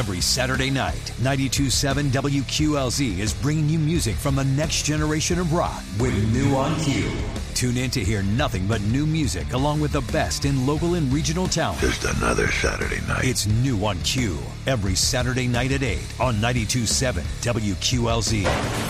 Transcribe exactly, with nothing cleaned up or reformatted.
Every Saturday night, ninety-two point seven W Q L Z is bringing you music from the next generation of rock with New on Q. Tune in to hear nothing but new music along with the best in local and regional talent. Just another Saturday night. It's New on Q every Saturday night at eight on ninety-two point seven W Q L Z.